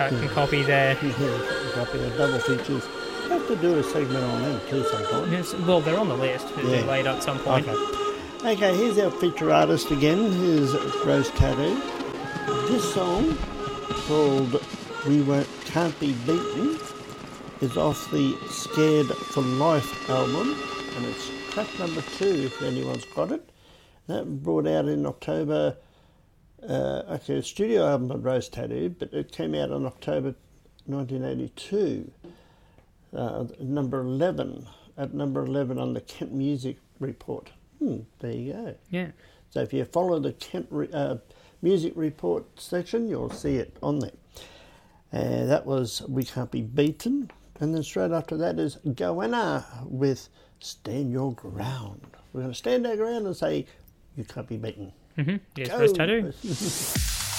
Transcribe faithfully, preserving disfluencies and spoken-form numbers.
cut and copy there. Copy the double features. I have to do a segment on them too sometime. Yes, well, they're on the list. It'll Yeah. be later at some point. Okay. Okay, here's our feature artist again. Here's Rose Tattoo. This song, called We Won't Can't Be Beaten, is off the Scared for Life album, and it's track number two if anyone's got it. That brought out in October, uh, actually a studio album of Rose Tattoo, but it came out in October nineteen eighty-two, uh, number eleven, at number eleven on the Kent Music Report. Hmm, there you go. Yeah. So if you follow the Kent re- uh, Music Report section, you'll see it on there. Uh, that was We Can't Be Beaten. And then straight after that is Goanna with Stand Your Ground. We're going to stand our ground and say, you can't be beaten. Mm-hmm. Yes, Go. Rose Tattoo.